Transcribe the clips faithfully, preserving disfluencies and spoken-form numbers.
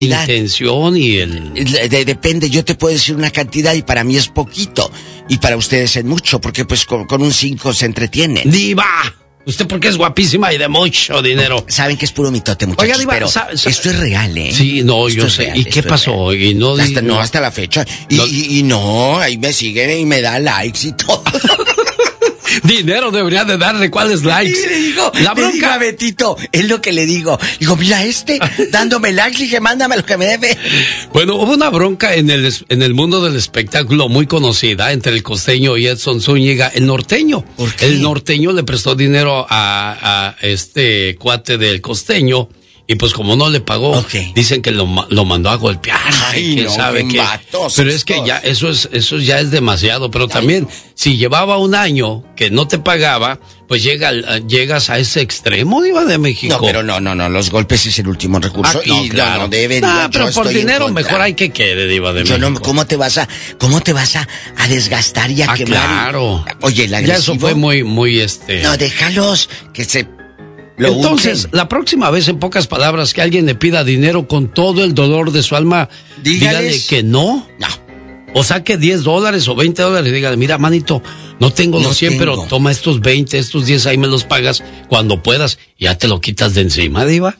intención y el... De, de, depende, yo te puedo decir una cantidad y para mí es poquito. Y para ustedes es mucho, porque pues con, con un cinco se entretienen. ¡Diva! Usted porque es guapísima y de mucho dinero. Saben que es puro mitote, muchachos. Oiga, Diva, pero sa, sa, esto es real, ¿eh? Sí, no, esto yo sé. Real, ¿y qué pasó? Y no, hasta, no, no, hasta la fecha. Y no, y, y no, ahí me siguen y me da likes y todo. Dinero debería de darle cuáles likes. Y le digo, la bronca. Le digo a Betito, es lo que le digo. Digo, mira este, dándome likes, dije, mándame lo que me debe. Bueno, hubo una bronca en el, en el mundo del espectáculo muy conocida entre el costeño y Edson Zúñiga, el norteño. ¿Por qué? El norteño le prestó dinero a, a este cuate del costeño. Y pues como no le pagó, okay. Dicen que lo, lo mandó a golpear. Ay, quién no, sabe qué. Vatos, pero es que ya eso es eso ya es demasiado. Pero también si llevaba un año que no te pagaba, pues llega llegas a ese extremo, Diva de México. No, pero no, no, no, los golpes es el último recurso. Ah, no, y claro. no, no debe. Ah, pero por dinero mejor hay que quede, Diva de yo México. No, ¿cómo te vas a, cómo te vas a, a desgastar y a ah, quemar? Claro. Oye, el agresivo. Ya eso fue muy, muy este. No, déjalos que se. Lo Entonces, busquen. La próxima vez, en pocas palabras, que alguien le pida dinero con todo el dolor de su alma, dígales, dígale que no. No. O saque diez dólares o veinte dólares y dígale, mira, manito, no tengo los no cien, tengo. Pero toma estos veinte, estos diez, ahí me los pagas cuando puedas. Y ya te lo quitas de encima, Diva.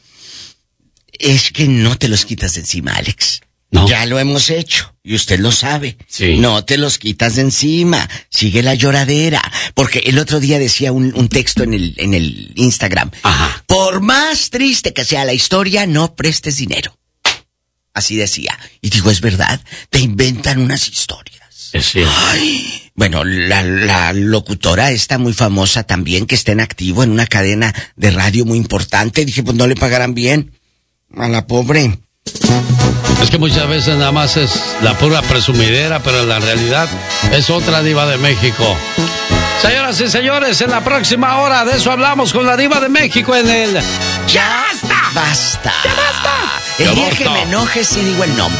Es que no te los quitas de encima, Alex. No. Ya lo hemos hecho, y usted lo sabe. Sí. No te los quitas de encima, sigue la lloradera. Porque el otro día decía un, un texto en el, en el Instagram. Ajá. Por más triste que sea la historia, no prestes dinero. Así decía. Y digo, es verdad, te inventan unas historias. Es cierto. Ay, bueno, la, la locutora está muy famosa también, que está en activo en una cadena de radio muy importante. Dije, pues no le pagarán bien a la pobre. Es que muchas veces nada más es la pura presumidera, pero la realidad es otra, Diva de México. Señoras y señores, en la próxima hora de eso hablamos con la Diva de México en el... ¡Ya basta! ¡Basta! ¡Ya basta! El ¡Ya día basta! que me enoje sí digo el nombre.